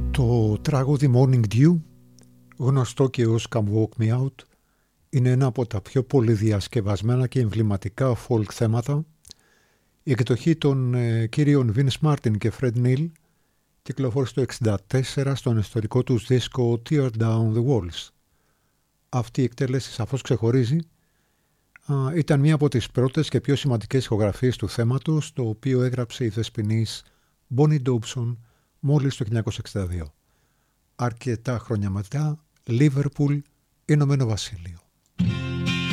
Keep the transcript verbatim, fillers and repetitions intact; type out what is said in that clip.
Το τραγούδι Morning Dew, γνωστό και ως Come Walk Me Out, είναι ένα από τα πιο πολυδιασκευασμένα και εμβληματικά folk θέματα. Η εκδοχή των ε, κύριων Vince Martin και Fred Neil κυκλοφόρησε το εξήντα τέσσερα στον ιστορικό τους δίσκο Tear Down the Walls. Αυτή η εκτέλεση σαφώς ξεχωρίζει. Α, ήταν μία από τις πρώτες και πιο σημαντικές ηχογραφίες του θέματος, το οποίο έγραψε η δεσποινής Bonnie Dobson μόλις το χίλια εννιακόσια εξήντα δύο. Αρκετά χρόνια μετά, Liverpool, Ηνωμένο Βασίλειο.